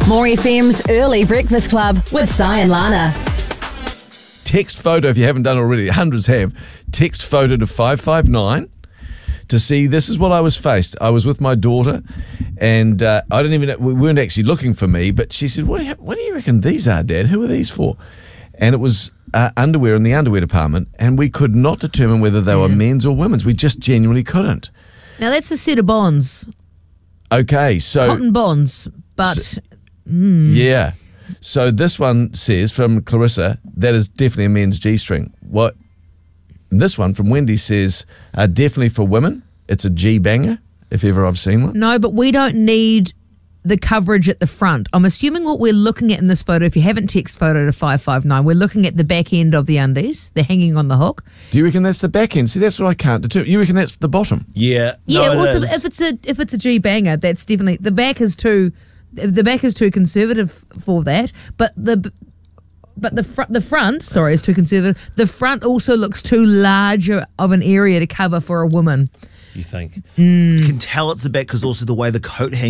More FM's Early Breakfast Club with Si and Lana. Text photo, if you haven't done already, hundreds have. Text photo to 559 to see this is what I was faced. I was with my daughter and I didn't even, we weren't actually looking for me, but she said, what do you reckon these are, Dad? Who are these for? And it was underwear in the underwear department, and we could not determine whether they were men's or women's. We just genuinely couldn't. Now, that's a set of bonds. Okay, so... Cotton bonds, but... Yeah. So this one says, from Clarissa, that is definitely a men's G-string. This one from Wendy says, definitely for women. It's a G-banger, if ever I've seen one. No, but we don't need the coverage at the front. I'm assuming what we're looking at in this photo, if you haven't text photo to 559, we're looking at the back end of the undies. They're hanging on the hook. Do you reckon that's the back end? See, that's what I can't determine. You reckon that's the bottom? Yeah. Yeah, no, well, if it's a G-banger, that's definitely... The back is too conservative for that, but the front, sorry, is too conservative. The front also looks too large of an area to cover for a woman. You think? You can tell it's the back because also the way the coat hangs.